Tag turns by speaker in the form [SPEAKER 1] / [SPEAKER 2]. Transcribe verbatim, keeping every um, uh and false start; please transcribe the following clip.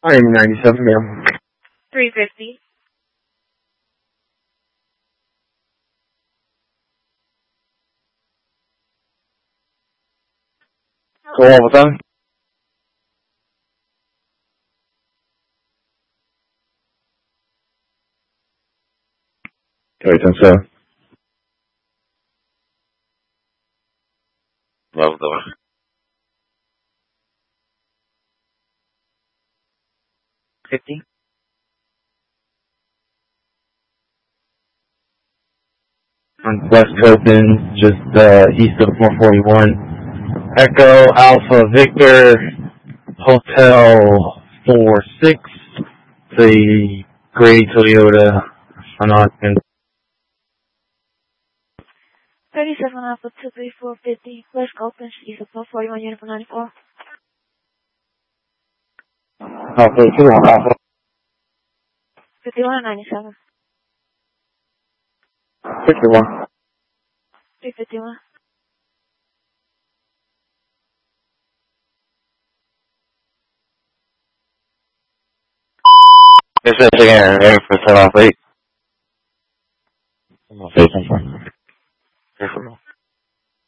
[SPEAKER 1] I am ninety-seven, ma'am.
[SPEAKER 2] three fifty.
[SPEAKER 1] So what was that? Wait, ten seven. Love those. Fifty. On West Copen, just uh, east of four forty-one. Echo Alpha Victor Hotel four six. The gray Toyota Anarchan.
[SPEAKER 2] thirty-seven Alpha two three four fifty. West Copen, east of four forty-one, Uniform ninety-four.
[SPEAKER 1] Alpha two one Alpha.
[SPEAKER 2] fifty-one ninety-seven.
[SPEAKER 1] fifty-one.
[SPEAKER 2] three fifty-one.
[SPEAKER 1] It's just again, aim for set off eight. I'm off eight, I'm fine.